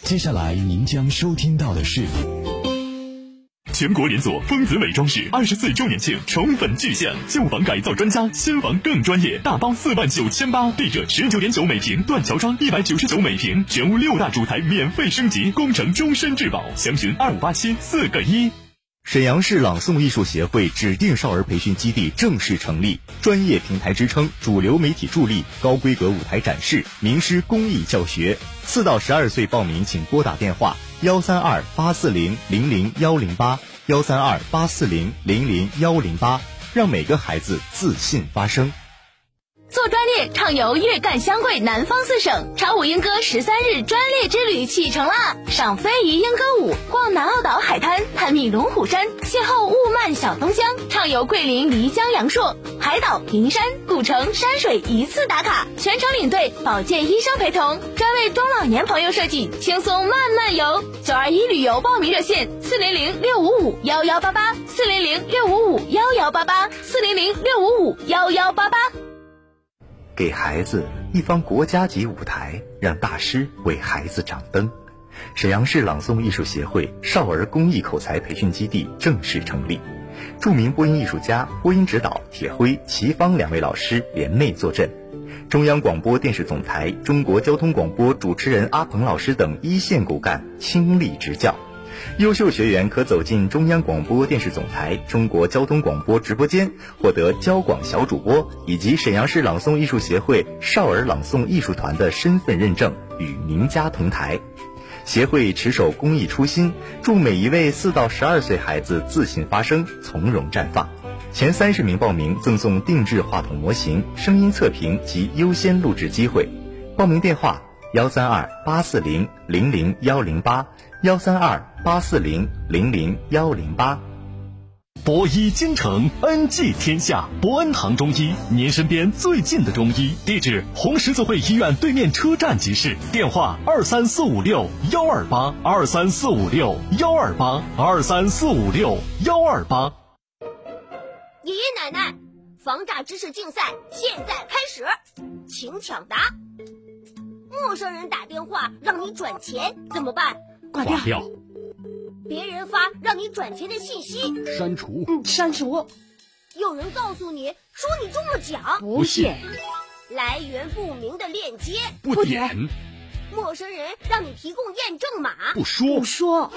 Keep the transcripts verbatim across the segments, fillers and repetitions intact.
接下来您将收听到的是全国连锁丰子美装饰二十四周年庆宠粉巨献，旧房改造专家，新房更专业，大包四万九千八，地者十九点九每平，断桥窗一百九十九每平，全屋六大主台免费升级，工程终身质保，详询二五八七四个一。 沈阳市朗诵艺术协会指定少儿培训基地正式成立，专业平台支撑，主流媒体助力，高规格舞台展示，名师公益教学。四到十二岁报名请拨打电话幺三二八四零零零幺零八幺三二八四零零零幺零八，让每个孩子自信发声。 做专列畅游粤赣湘桂南方四省，长舞莺歌十三日专列之旅启程啦！赏非遗莺歌舞，逛南澳岛海滩，探秘龙虎山，邂逅雾漫小东江，畅游桂林漓江阳朔，海岛、平山、古城、山水一次打卡，全程领队，保健医生陪同，专为中老年朋友设计，轻松慢慢游。九二一旅游报名热线：四零零六五五幺幺八八，四零零六五五幺幺八八，四零零六五五幺幺八八。 给孩子一方国家级舞台，让大师为孩子掌灯。沈阳市朗诵艺术协会少儿公益口才培训基地正式成立，著名播音艺术家、播音指导铁辉、齐芳两位老师联袂坐镇，中央广播电视总台、中国交通广播主持人阿鹏老师等一线骨干倾力执教。优秀学员可走进中央广播电视总台、中国交通广播直播间，获得交广小主播以及沈阳市朗诵艺术协会少儿朗诵艺术团的身份认证，与名家同台。协会持守公益初心，祝每一位四到十二岁孩子自信发声，从容绽放。前三十名报名赠送定制话筒模型、声音测评及优先录制机会。报名电话：幺三二八四零零零幺零八。幺三二八四零零零幺零八。 博医京城，恩济天下，博恩堂中医，您身边最近的中医。地址：红十字会医院对面车站即市。电话：二三四五六幺二八二三四五六幺二八二三四五六幺二八。 爷爷奶奶，防诈知识竞赛现在开始，请抢答。陌生人打电话让你转钱怎么办？ 挂掉。掉别人发让你转钱的信息， 删除。 嗯，删除。有人告诉你说你中了奖， 不信。 来源不明的链接， 不点。 陌生人让你提供验证码， 不说。 不说。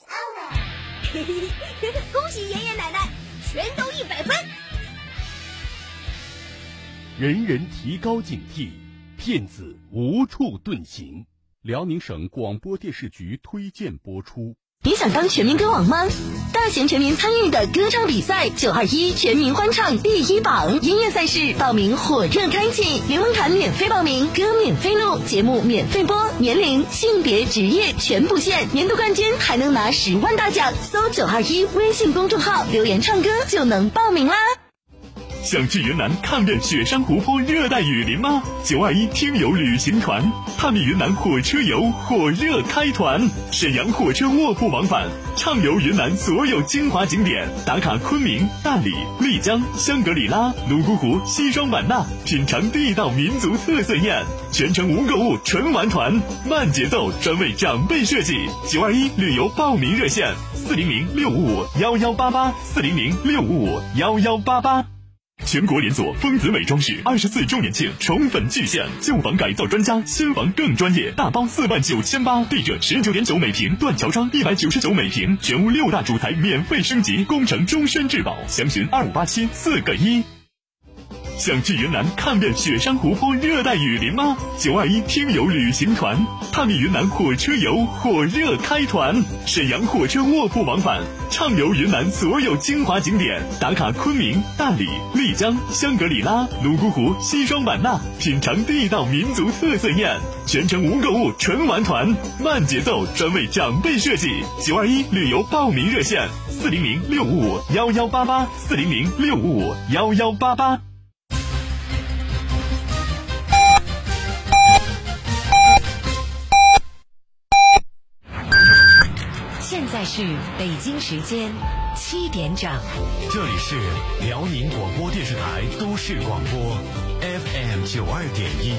恭喜爷爷奶奶，全都一百分。 人人提高警惕，骗子无处遁形。辽宁省广播电视局推荐播出。 你想当全民歌王吗？大型全民参与的歌唱比赛九二一全民欢唱第一榜音乐赛事报名火热开启，联盟团免费报名，歌免费录，节目免费播，年龄、性别、职业全不限，年度冠军还能拿十万大奖。搜九二一微信公众号留言唱歌就能报名啦。 想去云南看遍雪山湖泊、热带雨林吗？九二一听友旅行团探秘云南火车游火热开团，沈阳火车卧铺往返，畅游云南所有精华景点，打卡昆明、大理、丽江、香格里拉、泸沽湖、西双版纳，品尝地道民族特色宴，全程无购物纯玩团，慢节奏，专为长辈设计。九二一旅游报名热线：四零零六五五幺幺八八，四零零六五五幺幺八八。全国连锁丰子美装饰二十四周年庆宠粉巨献，旧房改造专家，新房更专业，大包四万九千八，地者十九点九每平，断桥窗一百九十九每平，全屋六大主台免费升级，工程终身质保，详询二五八七四个一。想去云南看遍雪山湖泊、热带雨林吗？九二一听友旅行团探秘云南火车游火热开团，沈阳火车卧铺往返，畅游云南所有精华景点，打卡昆明、大理、丽江、香格里拉、泸沽湖、西双版纳，品尝地道民族特色宴，全程无购物纯玩团，慢节奏，专为长辈设计。九二一旅游报名热线：四零零六五五幺幺八八，四零零六五五幺幺八八。 现在是北京时间七点整， 这里是辽宁广播电视台都市广播 F M 九二点一。